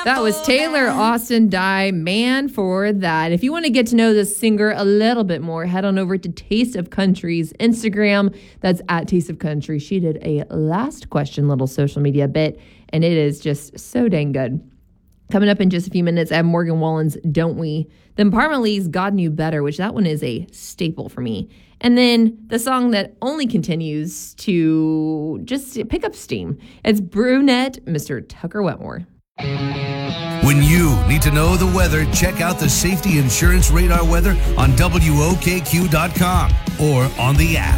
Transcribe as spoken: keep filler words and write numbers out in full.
That was Taylor Austin Die, Man for That. If you want to get to know this singer a little bit more, head on over to Taste of Country's Instagram. That's at Taste of Country. She did a last question little social media bit, and it is just so dang good. Coming up in just a few minutes, I have Morgan Wallen's Don't We? Then Parmalee's God Knew Better, which that one is a staple for me. And then the song that only continues to just pick up steam. It's Brunette, Mister Tucker Wetmore. When you need to know the weather, check out the Safety Insurance Radar weather on W O K Q dot com or on the app.